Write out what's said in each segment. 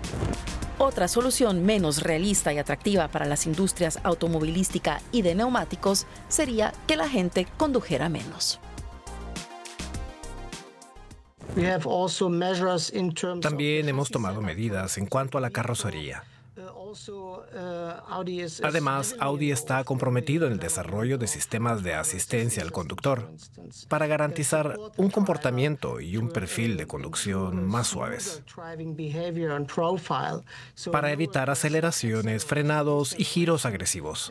Otra solución menos realista y atractiva para las industrias automovilística y de neumáticos sería que la gente condujera menos. También hemos tomado medidas en cuanto a la carrocería. Además, Audi está comprometido en el desarrollo de sistemas de asistencia al conductor para garantizar un comportamiento y un perfil de conducción más suaves, para evitar aceleraciones, frenados y giros agresivos.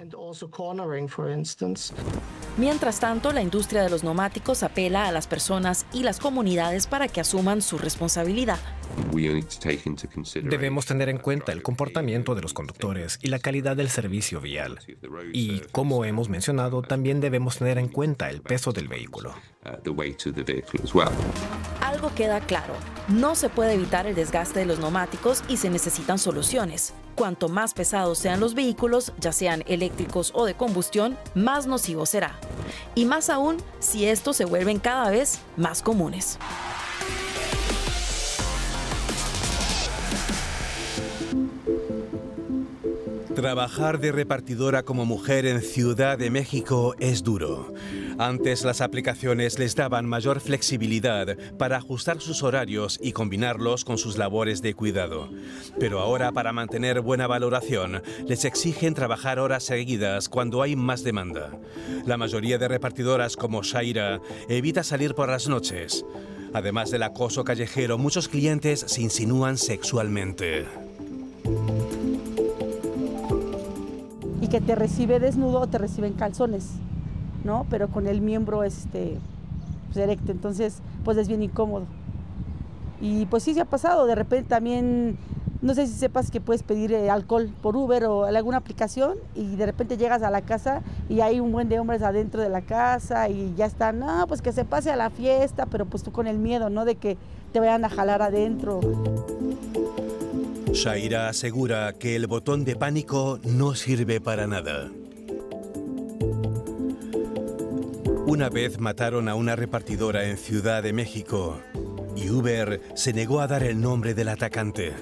Mientras tanto, la industria de los neumáticos apela a las personas y las comunidades para que asuman su responsabilidad. Debemos tener en cuenta el comportamiento de los conductores y la calidad del servicio vial. Y, como hemos mencionado, también debemos tener en cuenta el peso del vehículo. Algo queda claro, no se puede evitar el desgaste de los neumáticos y se necesitan soluciones. Cuanto más pesados sean los vehículos, ya sean eléctricos o de combustión, más nocivo será. Y más aún si estos se vuelven cada vez más comunes. Trabajar de repartidora como mujer en Ciudad de México es duro. Antes las aplicaciones les daban mayor flexibilidad para ajustar sus horarios y combinarlos con sus labores de cuidado. Pero ahora, para mantener buena valoración, les exigen trabajar horas seguidas cuando hay más demanda. La mayoría de repartidoras como Shaira evita salir por las noches. Además del acoso callejero, muchos clientes se insinúan sexualmente. Y que te recibe desnudo o te recibe en calzones, ¿no? Pero con el miembro pues erecto, entonces pues es bien incómodo. Y pues sí se ha pasado, de repente también, no sé si sepas que puedes pedir alcohol por Uber o alguna aplicación y de repente llegas a la casa y hay un buen de hombres adentro de la casa y ya están, no, pues que se pase a la fiesta, pero pues tú con el miedo, ¿no? De que te vayan a jalar adentro. Shaira asegura que el botón de pánico no sirve para nada. Una vez mataron a una repartidora en Ciudad de México y Uber se negó a dar el nombre del atacante.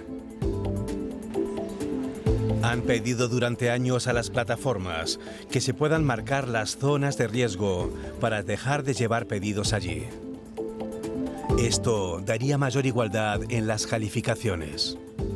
Han pedido durante años a las plataformas que se puedan marcar las zonas de riesgo para dejar de llevar pedidos allí. Esto daría mayor igualdad en las calificaciones.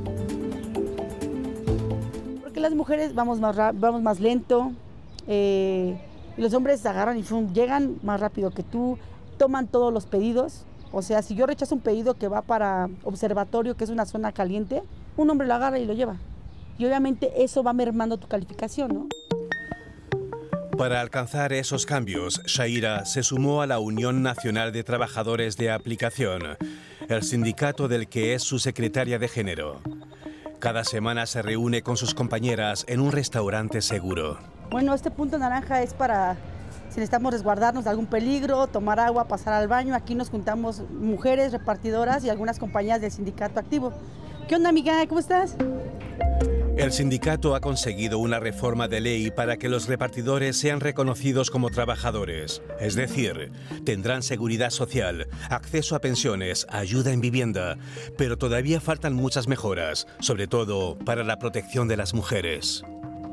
Las mujeres vamos más lento, y los hombres agarran y llegan más rápido que tú, toman todos los pedidos. O sea, si yo rechazo un pedido que va para observatorio, que es una zona caliente, un hombre lo agarra y lo lleva. Y obviamente eso va mermando tu calificación, ¿no? Para alcanzar esos cambios, Shaira se sumó a la Unión Nacional de Trabajadores de Aplicación, el sindicato del que es su secretaria de género. Cada semana se reúne con sus compañeras en un restaurante seguro. Bueno, este punto naranja es para si necesitamos resguardarnos de algún peligro, tomar agua, pasar al baño. Aquí nos juntamos mujeres repartidoras y algunas compañías del sindicato activo. ¿Qué onda, amiga? ¿Cómo estás? El sindicato ha conseguido una reforma de ley para que los repartidores sean reconocidos como trabajadores. Es decir, tendrán seguridad social, acceso a pensiones, ayuda en vivienda, pero todavía faltan muchas mejoras, sobre todo para la protección de las mujeres.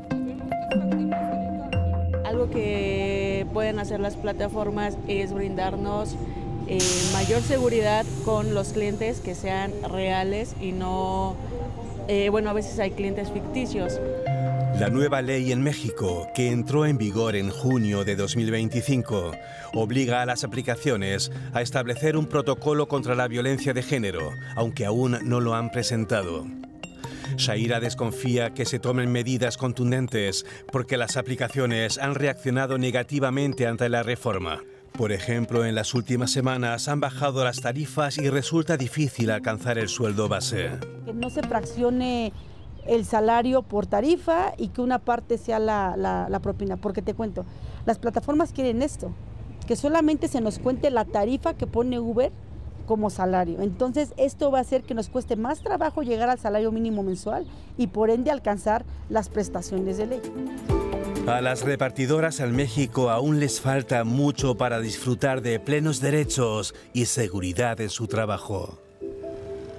Algo que pueden hacer las plataformas es brindarnos mayor seguridad con los clientes, que sean reales y no... a veces hay clientes ficticios. La nueva ley en México, que entró en vigor en junio de 2025, obliga a las aplicaciones a establecer un protocolo contra la violencia de género, aunque aún no lo han presentado. Shaira desconfía que se tomen medidas contundentes porque las aplicaciones han reaccionado negativamente ante la reforma. Por ejemplo, en las últimas semanas han bajado las tarifas y resulta difícil alcanzar el sueldo base. Que no se fraccione el salario por tarifa y que una parte sea la propina, porque te cuento, las plataformas quieren esto, que solamente se nos cuente la tarifa que pone Uber como salario. Entonces esto va a hacer que nos cueste más trabajo llegar al salario mínimo mensual y por ende alcanzar las prestaciones de ley. A las repartidoras en México aún les falta mucho para disfrutar de plenos derechos y seguridad en su trabajo.